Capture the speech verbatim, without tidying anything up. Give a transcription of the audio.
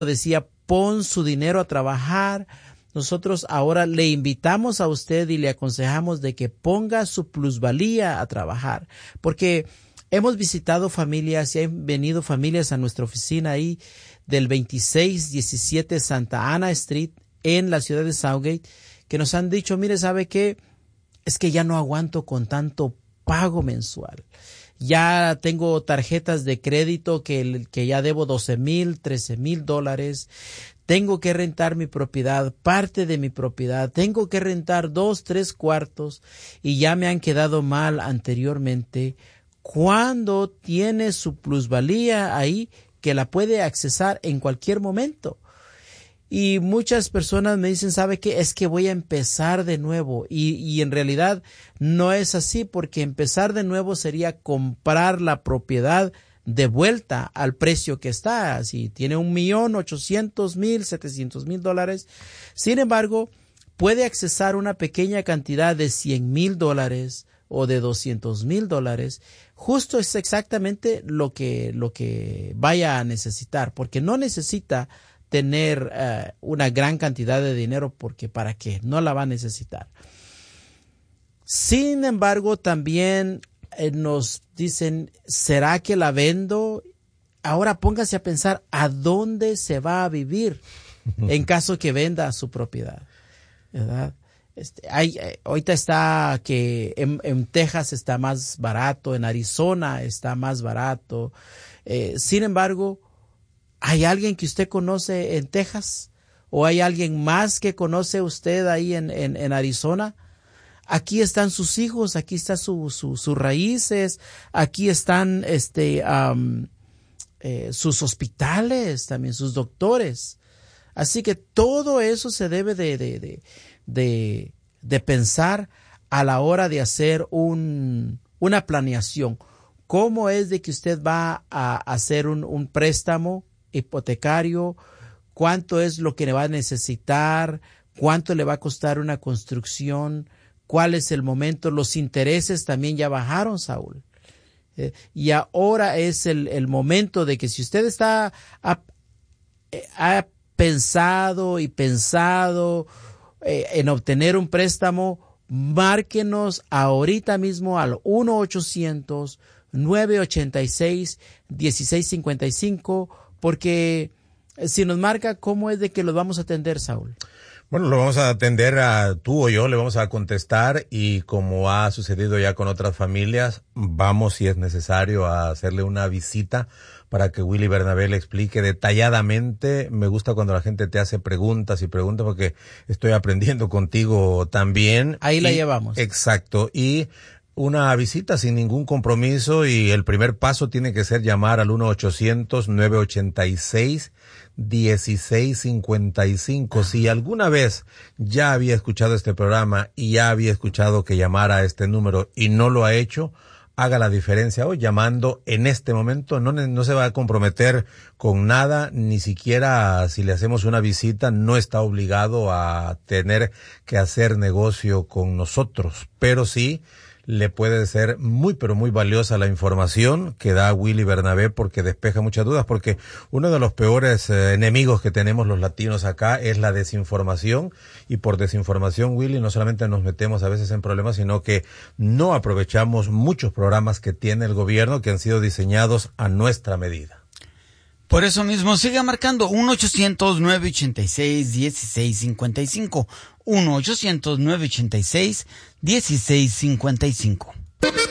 decía, pon su dinero a trabajar. Nosotros ahora le invitamos a usted y le aconsejamos de que ponga su plusvalía a trabajar, porque hemos visitado familias y han venido familias a nuestra oficina ahí del veintiséis diecisiete Santa Ana Street en la ciudad de Southgate, que nos han dicho, mire, ¿sabe qué? Es que ya no aguanto con tanto pago mensual. Ya tengo tarjetas de crédito que, que ya debo doce mil, trece mil dólares. Tengo que rentar mi propiedad, parte de mi propiedad. Tengo que rentar dos, tres cuartos y ya me han quedado mal anteriormente. ¿Cuándo tiene su plusvalía ahí que la puede accesar en cualquier momento? Y muchas personas me dicen, ¿sabe qué? Es que voy a empezar de nuevo. Y, y en realidad no es así, porque empezar de nuevo sería comprar la propiedad de vuelta al precio que está. Si tiene un millón ochocientos mil, setecientos mil dólares. Sin embargo, puede accesar una pequeña cantidad de cien mil dólares o de doscientos mil dólares. Justo es exactamente lo que, lo que vaya a necesitar, porque no necesita tener uh, una gran cantidad de dinero, porque ¿para qué? No la va a necesitar. Sin embargo, también eh, nos dicen, ¿será que la vendo? Ahora póngase a pensar, ¿a dónde se va a vivir en caso que venda su propiedad? ¿Verdad? Este, hay, eh, ahorita está que en, en Texas está más barato, en Arizona está más barato. Eh, sin embargo, ¿hay alguien que usted conoce en Texas? ¿O hay alguien más que conoce usted ahí en, en, en Arizona? Aquí están sus hijos, aquí están su, su, sus raíces, aquí están este, um, eh, sus hospitales, también sus doctores. Así que todo eso se debe de, de, de, de, de pensar a la hora de hacer un, una planeación. ¿Cómo es de que usted va a hacer un, un préstamo hipotecario? ¿Cuánto es lo que le va a necesitar? ¿Cuánto le va a costar una construcción? ¿Cuál es el momento? Los intereses también ya bajaron, Saúl. Eh, y ahora es el, el momento de que si usted está ha, ha pensado y pensado eh, en obtener un préstamo, márquenos ahorita mismo al uno ochocientos, nueve ochenta y seis, dieciséis cincuenta y cinco, porque si nos marca, ¿cómo es de que los vamos a atender, Saúl? Bueno, lo vamos a atender a tú o yo, le vamos a contestar, y como ha sucedido ya con otras familias, vamos, si es necesario, a hacerle una visita para que Willy Bernabé le explique detalladamente. Me gusta cuando la gente te hace preguntas y preguntas, porque estoy aprendiendo contigo también. Ahí la y, llevamos. Exacto. Y una visita sin ningún compromiso, y el primer paso tiene que ser llamar al uno ochocientos, nueve ochenta y seis, dieciséis cincuenta y cinco. Si alguna vez ya había escuchado este programa y ya había escuchado que llamara a este número y no lo ha hecho, haga la diferencia hoy llamando en este momento. No, no se va a comprometer con nada, ni siquiera si le hacemos una visita no está obligado a tener que hacer negocio con nosotros, pero sí le puede ser muy, pero muy valiosa la información que da Willy Bernabé, porque despeja muchas dudas, porque uno de los peores eh, enemigos que tenemos los latinos acá es la desinformación, y por desinformación, Willy, no solamente nos metemos a veces en problemas, sino que no aprovechamos muchos programas que tiene el gobierno que han sido diseñados a nuestra medida. Por eso mismo, siga marcando uno ochocientos, nueve ochenta y seis, dieciséis cincuenta y cinco. uno ochocientos, nueve ochenta y seis, dieciséis cincuenta y cinco.